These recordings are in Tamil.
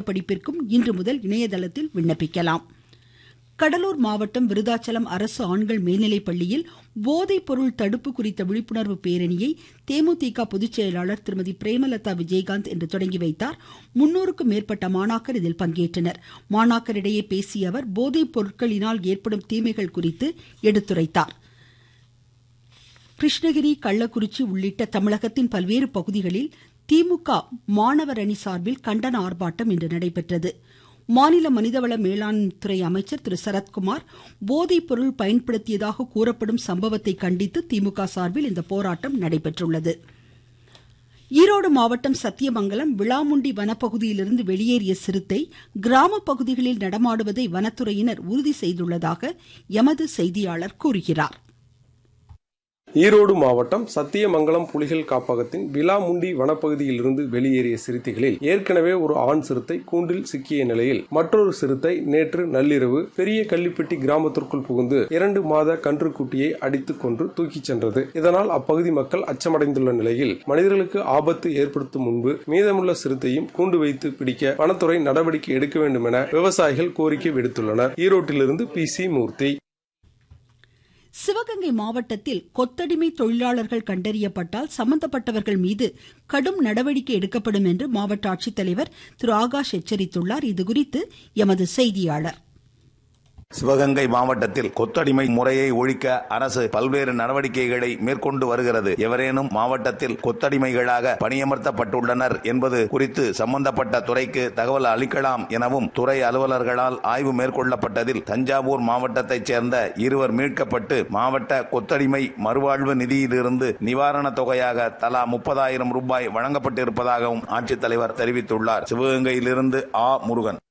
பட்டப்படிப்பிற்கும் இன்று முதல் இணையதளத்தில் விண்ணப்பிக்கலாம். கடலூர் மாவட்டம் விருதாச்சலம் அரசு ஆண்கள் மேல்நிலைப் பள்ளியில் போதைப் பொருள் தடுப்பு குறித்த விழிப்புணர்வு பேரணியை தேமுதிக பொதுச் செயலாளர் திருமதி பிரேமலதா விஜயகாந்த் இன்று தொடங்கி வைத்தார். 300க்கும் மேற்பட்ட மாணாக்கர் இதில் பங்கேற்றனர். மாணாக்கரிடையே பேசிய அவர் போதைப் பொருட்களினால் ஏற்படும் தீமைகள் குறித்து எடுத்துரைத்தார். கிருஷ்ணகிரி, கள்ளக்குறிச்சி உள்ளிட்ட தமிழகத்தின் பல்வேறு பகுதிகளில் திமுக மாணவர் அணி சார்பில் கண்டன ஆர்ப்பாட்டம் இன்று நடைபெற்றது. மாநில மனிதவள மேலாண்மை அமைச்சர் திரு சரத்குமார் போதைப் பொருள் பயன்படுத்தியதாக கூறப்படும் சம்பவத்தை கண்டித்து திமுக சார்பில் இந்த போராட்டம் நடைபெற்றுள்ளது. ஈரோடு மாவட்டம் சத்தியமங்கலம் விளாமுண்டி வனப்பகுதியிலிருந்து வெளியேறிய சிறுத்தை கிராம பகுதிகளில் நடமாடுவதை வனத்துறையினர் உறுதி செய்துள்ளதாக எமது செய்தியாளர் கூறுகிறார். ஈரோடு மாவட்டம் சத்தியமங்கலம் புலிகள் காப்பகத்தின் விளாமுண்டி வனப்பகுதியிலிருந்து வெளியேறிய சிறுத்தைகளில் ஏற்கனவே ஒரு ஆண் சிறுத்தை கூண்டில் சிக்கிய நிலையில் மற்றொரு சிறுத்தை நேற்று நள்ளிரவு பெரிய கள்ளிப்பட்டி கிராமத்திற்குள் புகுந்து 2 மாத கன்றுக்குட்டியை அடித்துக் கொன்று தூக்கிச் சென்றது. இதனால் அப்பகுதி மக்கள் அச்சமடைந்துள்ள நிலையில் மனிதர்களுக்கு ஆபத்து ஏற்படுத்தும் முன்பு மீதமுள்ள சிறுத்தையும் கூண்டு வைத்து பிடிக்க வனத்துறை நடவடிக்கை எடுக்க வேண்டும் என விவசாயிகள் கோரிக்கை விடுத்துள்ளனர். ஈரோட்டிலிருந்து PC மூர்த்தி. சிவகங்கை மாவட்டத்தில் கொத்தடிமை தொழிலாளர்கள் கண்டறியப்பட்டால் சம்பந்தப்பட்டவர்கள் மீது கடும் நடவடிக்கை எடுக்கப்படும் என்று மாவட்ட ஆட்சித்தலைவர் திரு ஆகாஷ் எச்சரித்துள்ளார். இதுகுறித்து எமது செய்தியாளர். சிவகங்கை மாவட்டத்தில் கொத்தடிமை முறையை ஒழிக்க அரசு பல்வேறு நடவடிக்கைகளை மேற்கொண்டு வருகிறது. எவரேனும் மாவட்டத்தில் கொத்தடிமைகளாக பணியமர்த்தப்பட்டுள்ளனர் என்பது குறித்து சம்பந்தப்பட்ட துறைக்கு தகவல் அளிக்கலாம் எனவும் துறை அலுவலர்களால் ஆய்வு மேற்கொள்ளப்பட்டதில் தஞ்சாவூர் மாவட்டத்தைச் சேர்ந்த 2 மீட்கப்பட்டு மாவட்ட கொத்தடிமை மறுவாழ்வு நிதியிலிருந்து நிவாரணத் தொகையாக தலா 30,000 ரூபாய் வழங்கப்பட்டிருப்பதாகவும் ஆட்சித்தலைவர் தெரிவித்துள்ளார். சிவகங்கையிலிருந்து முருகன்.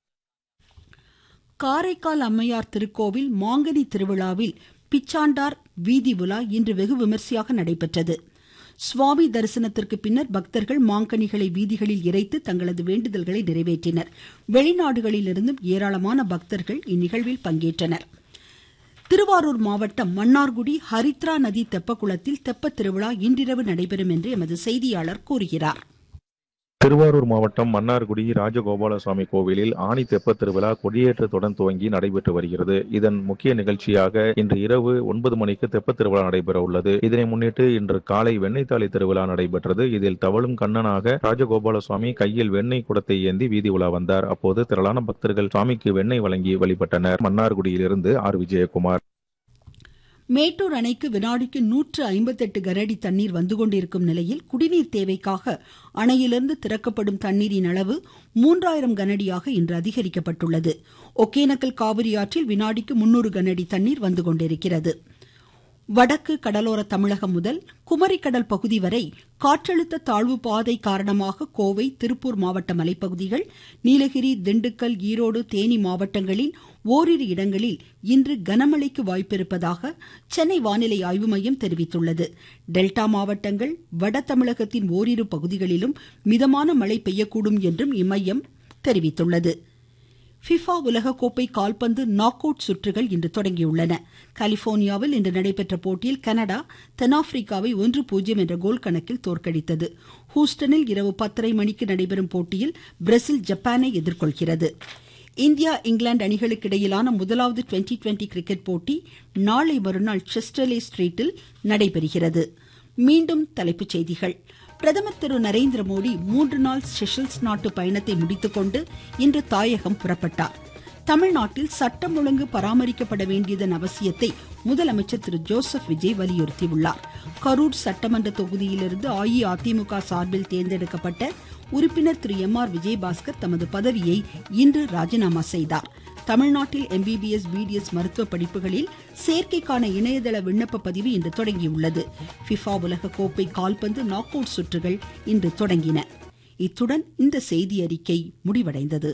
காரைக்கால் அம்மையார் திருக்கோவில் மாங்கனி திருவிழாவில் பிச்சாண்டார் வீதி உலா இன்று வெகு விமர்சையாக நடைபெற்றது. சுவாமி தரிசனத்திற்கு பின்னர் பக்தர்கள் மாங்கனிகளை வீதிகளில் இறைத்து தங்களது வேண்டுதல்களை நிறைவேற்றினர். வெளிநாடுகளிலிருந்தும் ஏராளமான பக்தர்கள் இந்நிகழ்வில் பங்கேற்றனர். திருவாரூர் மாவட்டம் மன்னார்குடி ஹரித்ரா நதி தெப்பக்குளத்தில் தெப்ப திருவிழா இன்றிரவு நடைபெறும் என்று எமது செய்தியாளர் கூறுகிறார். திருவாரூர் மாவட்டம் மன்னார்குடி ராஜகோபாலசுவாமி கோவிலில் ஆணி தெப்ப திருவிழா கொடியேற்றத்துடன் துவங்கி நடைபெற்று வருகிறது. இதன் முக்கிய நிகழ்ச்சியாக இன்று இரவு 9 மணிக்கு தெப்ப திருவிழா நடைபெற உள்ளது. இதனை முன்னிட்டு இன்று காலை வெண்ணெய் தாலி திருவிழா நடைபெற்றது. இதில் தவழும் கண்ணனாக ராஜகோபாலசுவாமி கையில் வெண்ணெய் குடத்தை ஏந்தி வீதி உலா வந்தார். அப்போது திரளான பக்தர்கள் சுவாமிக்கு வெண்ணெய் வழங்கி வழிபட்டனர். மன்னார்குடியிலிருந்து விஜயகுமார். மேட்டூர் அணைக்கு வினாடிக்கு 158 கனஅடி தண்ணீர் வந்து கொண்டிருக்கும் நிலையில் குடிநீர் தேவைக்காக அணையிலிருந்து திறக்கப்படும் தண்ணீரின் அளவு 3000 கனஅடியாக இன்று அதிகரிக்கப்பட்டுள்ளது. ஒகேனக்கல் காவிரி ஆற்றில் வினாடிக்கு 300 கனஅடி தண்ணீர் வந்து கொண்டிருக்கிறது. வடக்கு கடலோர தமிழகம் முதல் குமரிக்கடல் பகுதி வரை காற்றழுத்த தாழ்வு பாதை காரணமாக கோவை, திருப்பூர் மாவட்ட மலைப்பகுதிகள், நீலகிரி, திண்டுக்கல், ஈரோடு, தேனி மாவட்டங்களின் ஓரிரு இடங்களில் இன்று கனமழைக்கு வாய்ப்பிருப்பதாக சென்னை வானிலை ஆய்வு மையம் தெரிவித்துள்ளது. டெல்டா மாவட்டங்கள், வட தமிழகத்தின் ஓரிரு பகுதிகளிலும் மிதமான மழை பெய்யக்கூடும் என்றும் இம்மையம் தெரிவித்துள்ளது. ஃபிஃபா உலகக்கோப்பை கால்பந்து நாக் அவுட் சுற்றுகள் இன்று தொடங்கியுள்ளன. கலிபோர்னியாவில் இன்று நடைபெற்ற போட்டியில் கனடா தென்னாப்பிரிக்காவை 1-0 என்ற கோல் கணக்கில் தோற்கடித்தது. ஹூஸ்டனில் இரவு 10:30 மணிக்கு நடைபெறும் போட்டியில் பிரேசில் ஜப்பானை எதிர்கொள்கிறது. இந்தியா இங்கிலாந்து அணிகளுக்கு இடையிலான முதலாவது டுவெண்டி கிரிக்கெட் போட்டி நாளை மறுநாள் செஸ்டர்லே ஸ்ட்ரீட்டில் நடைபெறுகிறது. மீண்டும் தலைப்புச் செய்திகள். பிரதமர் திரு நரேந்திர மோடி 3 நாள் செஷல்ஸ் நாட்டு பயணத்தை முடித்துக்கொண்டு இன்று தாயகம் புறப்பட்டார். தமிழ்நாட்டில் சட்டம் ஒழுங்கு பராமரிக்கப்பட வேண்டியதன் அவசியத்தை முதலமைச்சர் திரு ஜோசப் விஜய் வலியுறுத்தியுள்ளார். கரூர் சட்டமன்ற தொகுதியிலிருந்து அஇஅதிமுக சார்பில் தேர்ந்தெடுக்கப்பட்ட உறுப்பினர் திரு MR விஜயபாஸ்கர் தமது பதவியை இன்று ராஜினாமா செய்தார். தமிழ்நாட்டில் MBBS, BDS மருத்துவ படிப்புகளில் சேர்க்கைக்கான இணையதள விண்ணப்ப பதிவு இன்று தொடங்கியுள்ளது. ஃபிஃபா உலகக்கோப்பை கால்பந்து நாக் அவுட் சுற்றுகள் இன்று தொடங்கின. இத்துடன் இந்த செய்தி அறிக்கை முடிவடைந்தது.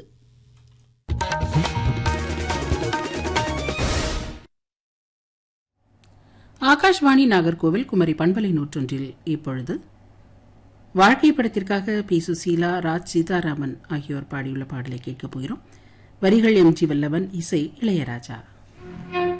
ஆகாஷ்வாணி நாகர்கோவில் குமரி பண்பலை 101 இப்பொழுது வாழ்க்கை படத்திற்காக பி. சுசீலா, ராஜ், சீதாராமன் ஆகியோர் பாடியுள்ள பாடலை கேட்கப் போகிறோம். வரிகள் MG வல்லவன், இசை இளையராஜா.